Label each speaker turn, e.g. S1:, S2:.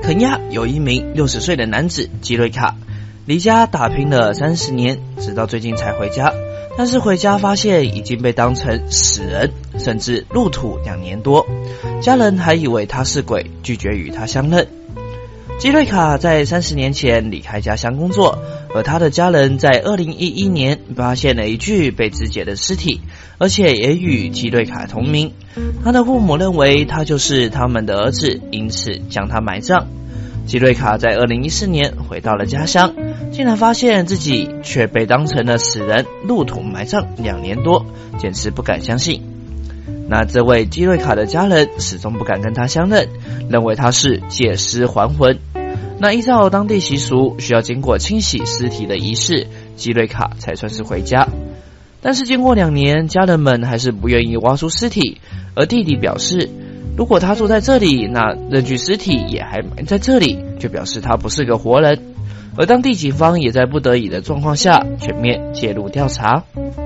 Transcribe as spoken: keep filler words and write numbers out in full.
S1: 肯亚有一名六十岁的男子基瑞卡，离家打拼了三十年，直到最近才回家。但是回家发现已经被当成死人，甚至入土两年多，家人还以为他是鬼，拒绝与他相认。基瑞卡在三十年前离开家乡工作，而他的家人在二零一一年发现了一具被肢解的尸体，而且也与基瑞卡同名。他的父母认为他就是他们的儿子，因此将他埋葬。基瑞卡在二零一四年回到了家乡，竟然发现自己却被当成了死人，入土埋葬两年多，简直不敢相信。那这位基瑞卡的家人始终不敢跟他相认，认为他是借尸还魂。那依照当地习俗，需要经过清洗尸体的仪式，基瑞卡才算是回家。但是经过两年，家人们还是不愿意挖出尸体，而弟弟表示，如果他住在这里，那认具尸体也还埋在这里，就表示他不是个活人。而当地警方也在不得已的状况下全面介入调查。